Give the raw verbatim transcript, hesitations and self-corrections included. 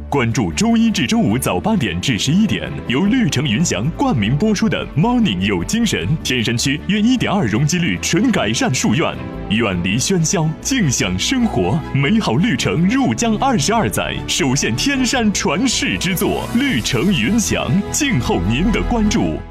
关注周一至周五早八点至十一点，由绿城云翔冠名播出的 Morning 有精神。天山区约一点二容积率纯改善树院，远离喧嚣，静享生活，美好绿城入江二十二载，首现天山传世之作，绿城云翔，静候您的关注。